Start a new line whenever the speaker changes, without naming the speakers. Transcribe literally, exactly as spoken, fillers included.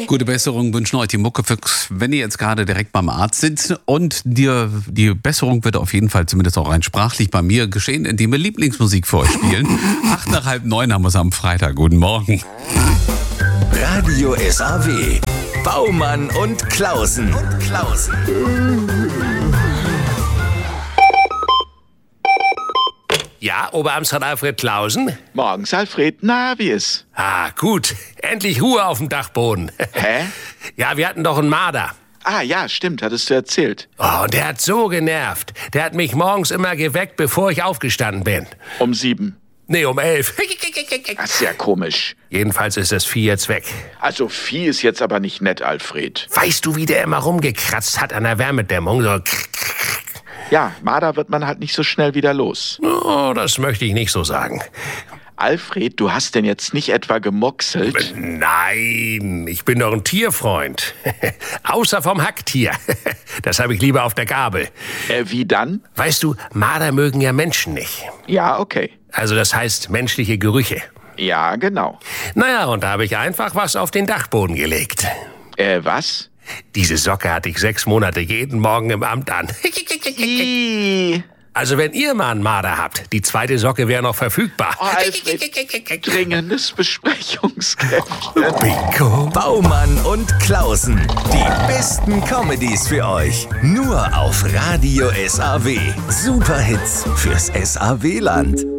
Gute Besserung wünschen euch die Muckefüchs, wenn ihr jetzt gerade direkt beim Arzt sitzt. Und dir, die Besserung wird auf jeden Fall zumindest auch rein sprachlich bei mir geschehen, indem wir Lieblingsmusik für euch spielen. Acht nach halb neun haben wir es am Freitag. Guten Morgen.
Radio S A W. Baumann und Klausen. Und Klausen.
Ja, Oberamtsrat Alfred Klausen?
Morgens, Alfred. Na, wie ist?
Ah, gut. Endlich Ruhe auf dem Dachboden.
Hä?
Ja, wir hatten doch einen Marder.
Ah, ja, stimmt, hattest du erzählt.
Oh, und der hat so genervt. Der hat mich morgens immer geweckt, bevor ich aufgestanden bin.
Um sieben.
Nee, um elf.
Das ist ja komisch.
Jedenfalls ist das Vieh jetzt weg.
Also Vieh ist jetzt aber nicht nett, Alfred.
Weißt du, wie der immer rumgekratzt hat an der Wärmedämmung? So.
Ja, Marder wird man halt nicht so schnell wieder los.
Oh, das möchte ich nicht so sagen.
Alfred, du hast denn jetzt nicht etwa gemuckselt?
Nein, ich bin doch ein Tierfreund. Außer vom Hacktier. Das habe ich lieber auf der Gabel.
Äh, wie dann?
Weißt du, Marder mögen ja Menschen nicht.
Ja, okay.
Also das heißt menschliche Gerüche.
Ja, genau.
Naja, und da habe ich einfach was auf den Dachboden gelegt.
Äh, was?
Diese Socke hatte ich sechs Monate jeden Morgen im Amt an.
Ih.
Also wenn ihr mal einen Marder habt, die zweite Socke wäre noch verfügbar.
Oh, Alfred, dringendes Besprechungsgeschäft.
Bingo.
Baumann und Klausen. Die besten Comedies für euch. Nur auf Radio S A W. Superhits fürs S A W-Land.